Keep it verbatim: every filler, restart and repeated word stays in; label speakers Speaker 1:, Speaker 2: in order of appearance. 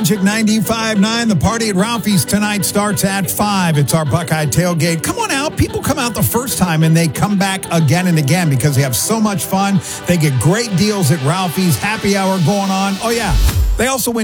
Speaker 1: Magic ninety-five point nine. The party at Ralphie's tonight starts at five. It's our Buckeye Tailgate. Come on out. People come out the first time, and they come back again and again because they have so much fun. They get great deals at Ralphie's. Happy hour going on. Oh, yeah. They also win